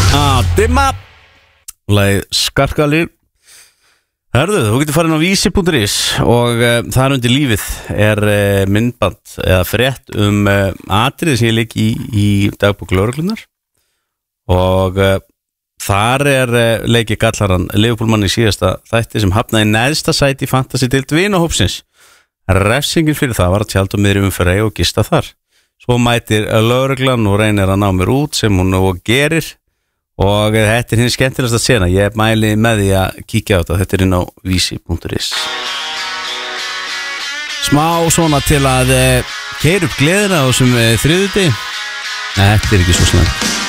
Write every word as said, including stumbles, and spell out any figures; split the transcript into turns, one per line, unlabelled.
að dimma Lagið Skarkalir. Herðu, þú getur farin á vísi punktur is og uh, þar undir lífið er uh, myndband eða frétt um uh, atriði sem ég leik í, í dagbók lögreglunar og uh, þar er uh, leiki gallaran Liverpoolmann í síðasta þætti sem hafnaði neðsta sæti í fantasy-deild vinahópsins. Refsingin fyrir það var að tjálta um miðri umferð og gista þar. Svo mætir lögreglan og reynir að ná mér út sem hún og gerir. Og þetta er hinn skemmtilegasta sena. Ég mæli með því að kíkja á þetta. Þetta er inn á vísi punktur is. Smá svona til að keyra upp gleðina á þessum þriðjudegi. Þetta er ekki svo slæmt.